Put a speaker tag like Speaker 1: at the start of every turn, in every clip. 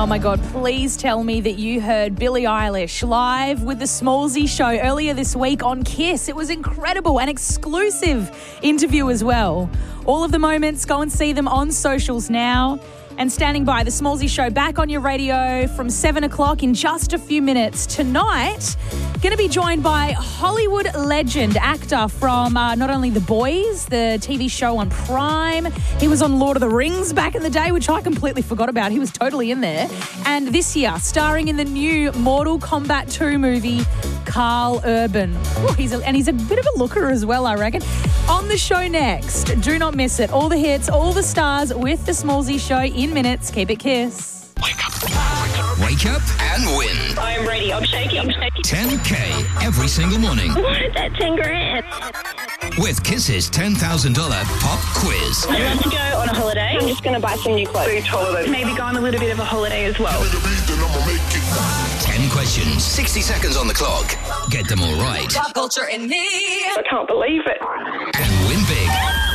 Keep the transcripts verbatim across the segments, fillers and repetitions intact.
Speaker 1: Oh my God, please tell me that you heard Billie Eilish live with the Smallsy Show earlier this week on Kiss. It was incredible, an exclusive interview as well. All of the moments, go and see them on socials now. And standing by, the Smallsy Show back on your radio from seven o'clock in just a few minutes. Tonight, going to be joined by Hollywood legend, actor from uh, not only The Boys, the T V show on Prime. He was on Lord of the Rings back in the day, which I completely forgot about. He was totally in there. And this year, starring in the new Mortal Kombat two movie, Carl Urban. Ooh, he's a, and he's a bit of a looker as well, I reckon. On the show next, do not miss it. All the hits, all the stars with the Smallsy Show in minutes. Keep it Kiss.
Speaker 2: Wake up. Wake up and win.
Speaker 3: I'm ready. I'm shaking. I'm shaking.
Speaker 2: ten K every single morning.
Speaker 3: What? That ten grand.
Speaker 2: With Kiss's ten thousand dollars pop quiz.
Speaker 3: I want to go on a holiday. I'm just going to buy some new clothes. Beach holiday. Maybe go on a little bit of a holiday as well.
Speaker 2: ten questions, sixty seconds on the clock. Get them all right.
Speaker 3: Pop culture in me. I can't believe it.
Speaker 2: And win big.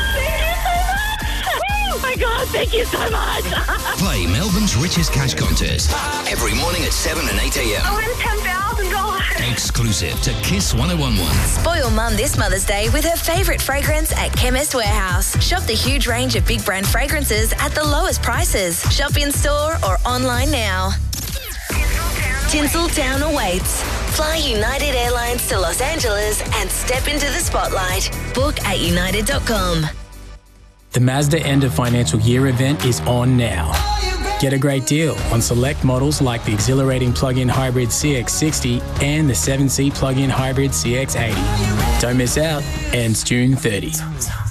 Speaker 3: Oh my God, thank you so much.
Speaker 2: Play Melbourne's Richest Cash Contest every morning at seven and eight a.m.
Speaker 3: I win ten thousand dollars.
Speaker 2: Exclusive to Kiss one oh one point one.
Speaker 4: Spoil Mum this Mother's Day with her favourite fragrance at Chemist Warehouse. Shop the huge range of big brand fragrances at the lowest prices. Shop in store or online now. Tinseltown awaits. Fly United Airlines to Los Angeles and step into the spotlight. Book at united dot com.
Speaker 5: The Mazda End of Financial Year event is on now. Get a great deal on select models like the exhilarating plug-in hybrid C X sixty and the seven-seat plug-in hybrid C X eighty. Don't miss out. Ends June thirtieth.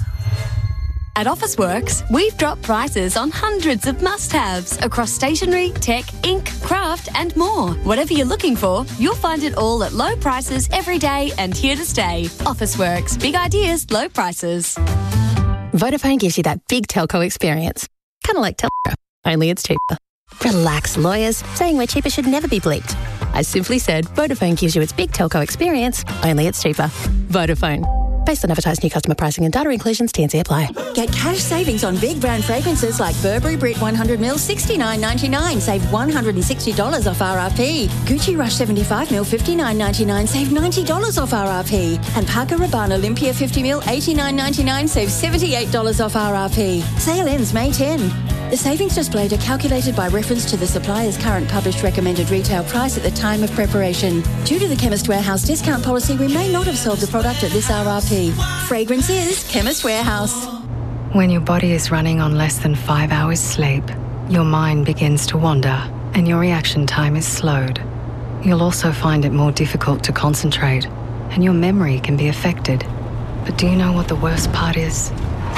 Speaker 6: At Officeworks, we've dropped prices on hundreds of must-haves across stationery, tech, ink, craft and more. Whatever you're looking for, you'll find it all at low prices every day and here to stay. Officeworks. Big ideas, low prices.
Speaker 7: Vodafone gives you that big telco experience. Kind of like Telco, only it's cheaper. Relax, lawyers. Saying we're cheaper should never be bleeped. I simply said Vodafone gives you its big telco experience, only it's cheaper. Vodafone. Based on advertised new customer pricing and data inclusions, T and C apply.
Speaker 8: Get cash savings on big brand fragrances like Burberry Brit one hundred milliliters, sixty-nine ninety-nine. Save one hundred sixty dollars off R R P. Gucci Rush seventy-five milliliters, fifty-nine ninety-nine. Save ninety dollars off R R P. And Parker Rabanne Olympia fifty milliliters, eighty-nine ninety-nine. Save seventy-eight dollars off R R P. Sale ends May tenth. The savings displayed are calculated by reference to the supplier's current published recommended retail price at the time of preparation. Due to the Chemist Warehouse discount policy, we may not have sold the product at this R R P. Fragrance is Chemist Warehouse.
Speaker 9: When your body is running on less than five hours sleep, your mind begins to wander and your reaction time is slowed. You'll also find it more difficult to concentrate and your memory can be affected. But do you know what the worst part is?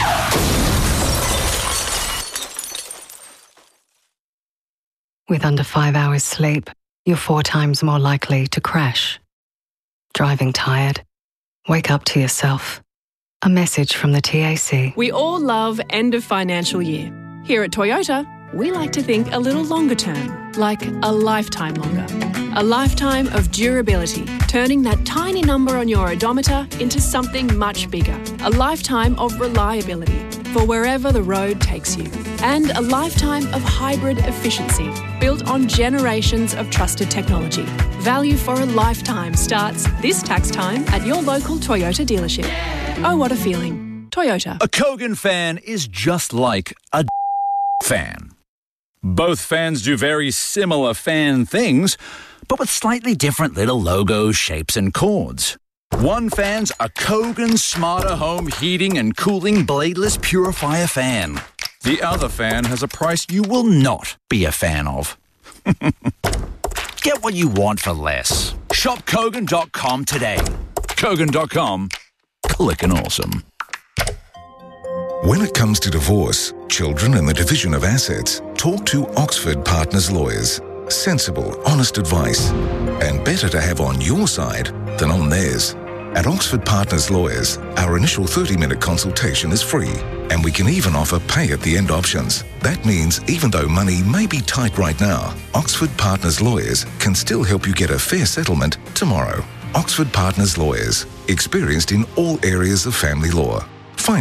Speaker 9: With under five hours sleep, you're four times more likely to crash. Driving tired? Wake up to yourself. A message from the T A C.
Speaker 10: We all love end of financial year. Here at Toyota, we like to think a little longer term, like a lifetime longer. A lifetime of durability, turning that tiny number on your odometer into something much bigger. A lifetime of reliability for wherever the road takes you. And a lifetime of hybrid efficiency, built on generations of trusted technology. Value for a lifetime starts this tax time at your local Toyota dealership. Oh, what a feeling. Toyota.
Speaker 11: A Kogan fan is just like a fan. Both fans do very similar fan things, but with slightly different little logos, shapes and chords. One fan's a Kogan Smarter Home Heating and Cooling Bladeless Purifier fan. The other fan has a price you will not be a fan of. Get what you want for less. Shop Kogan dot com today. Kogan dot com. Clickin' awesome.
Speaker 12: When it comes to divorce, children and the division of assets, talk to Oxford Partners Lawyers. Sensible, honest advice. And better to have on your side than on theirs. At Oxford Partners Lawyers, our initial thirty-minute consultation is free, and we can even offer pay-at-the-end options. That means even though money may be tight right now, Oxford Partners Lawyers can still help you get a fair settlement tomorrow. Oxford Partners Lawyers, experienced in all areas of family law. Find us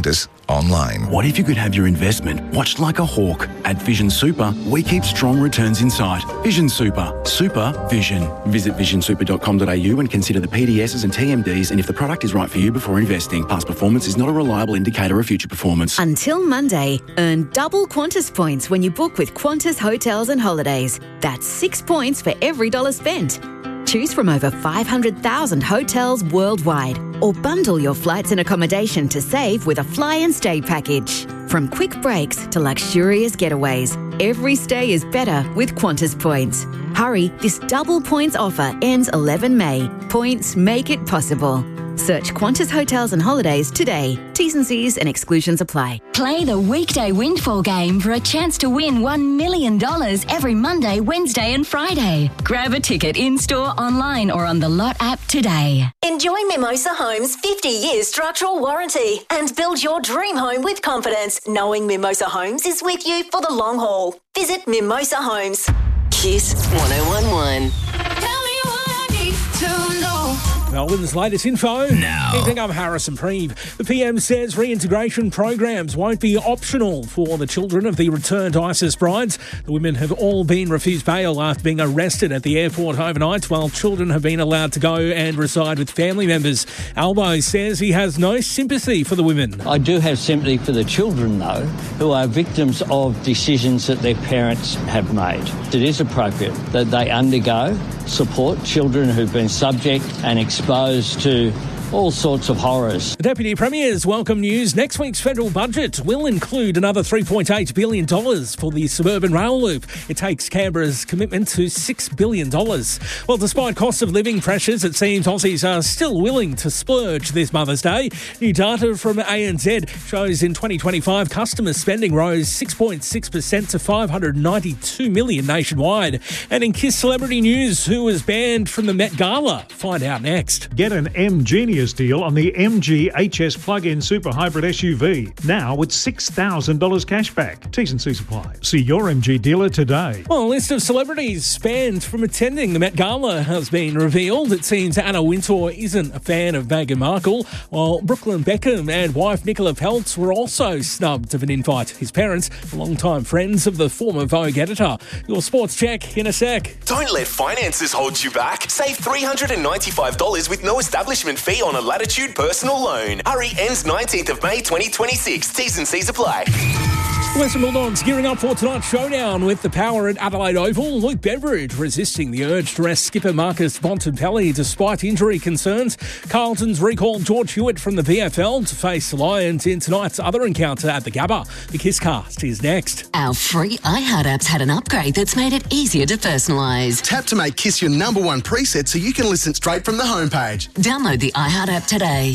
Speaker 12: online.
Speaker 13: What if you could have your investment watched like a hawk? At Vision Super, we keep strong returns in sight. Vision Super. Super Vision. Visit vision super dot com dot a u and consider the P D Ss and T M Ds and if the product is right for you before investing. Past performance is not a reliable indicator of future performance.
Speaker 14: Until Monday, earn double Qantas points when you book with Qantas Hotels and Holidays. That's six points for every dollar spent. Choose from over five hundred thousand hotels worldwide or bundle your flights and accommodation to save with a fly and stay package. From quick breaks to luxurious getaways, every stay is better with Qantas points. Hurry, this double points offer ends eleven May. Points make it possible. Search Qantas Hotels and Holidays today. T's and C's and exclusions apply.
Speaker 15: Play the weekday windfall game for a chance to win one million dollars every Monday, Wednesday and Friday. Grab a ticket in-store, online or on the Lot app today.
Speaker 16: Enjoy Mimosa Homes' fifty year structural warranty and build your dream home with confidence, knowing Mimosa Homes is with you for the long haul. Visit Mimosa Homes.
Speaker 17: Kiss one oh one one.
Speaker 18: Tell me what I need to know.
Speaker 19: Melbourne's latest info.
Speaker 2: Now.
Speaker 19: Evening, I'm Harrison Preeve. The P M says reintegration programs won't be optional for the children of the returned ISIS brides. The women have all been refused bail after being arrested at the airport overnight, while children have been allowed to go and reside with family members. Albo says he has no sympathy for the women.
Speaker 20: I do have sympathy for the children, though, who are victims of decisions that their parents have made. It is appropriate that they undergo support children who've been subject and exposed to all sorts of horrors.
Speaker 19: The Deputy Premier's welcome news. Next week's federal budget will include another three point eight billion dollars for the suburban rail loop. It takes Canberra's commitment to six billion dollars. Well, despite cost of living pressures, it seems Aussies are still willing to splurge this Mother's Day. New data from A N Z shows in twenty twenty-five customer spending rose six point six percent to five hundred ninety-two million nationwide. And in Kiss Celebrity News, who was banned from the Met Gala? Find out next.
Speaker 21: Get an M Genius deal on the M G H S plug-in super hybrid S U V. Now with six thousand dollars cash back. T's and C's apply. See your M G dealer today.
Speaker 19: Well, a list of celebrities banned from attending the Met Gala has been revealed. It seems Anna Wintour isn't a fan of Meghan Markle, while Brooklyn Beckham and wife Nicola Peltz were also snubbed of an invite. His parents are longtime friends of the former Vogue editor. Your sports check in a sec.
Speaker 22: Don't let finances hold you back. Save three hundred ninety-five dollars with no establishment fee on a Latitude personal loan. Hurry, ends nineteenth of May twenty twenty-six. T's and C's apply.
Speaker 19: Western Bulldogs gearing up for tonight's showdown with the Power at Adelaide Oval. Luke Beveridge resisting the urge to rest skipper Marcus Bontempelli despite injury concerns. Carlton's recalled George Hewitt from the V F L to face the Lions in tonight's other encounter at the Gabba. The Kisscast is next.
Speaker 17: Our free iHeart app's had an upgrade that's made it easier to personalise.
Speaker 23: Tap to make Kiss your number one preset so you can listen straight from the homepage.
Speaker 17: Download the iHeart app today.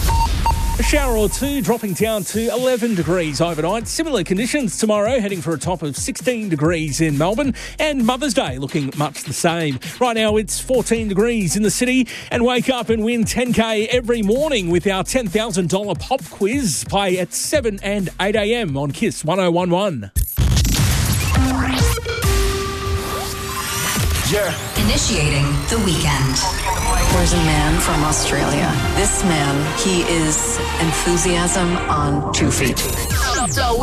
Speaker 19: A shower or two dropping down to eleven degrees overnight. Similar conditions tomorrow, heading for a top of sixteen degrees in Melbourne. And Mother's Day looking much the same. Right now it's fourteen degrees in the city. And wake up and win ten K every morning with our ten thousand dollars pop quiz. Play at seven and eight a.m. on Kiss one oh one one.
Speaker 24: Yeah. Initiating the weekend.
Speaker 25: There's a man from Australia. This man, he is enthusiasm on two feet.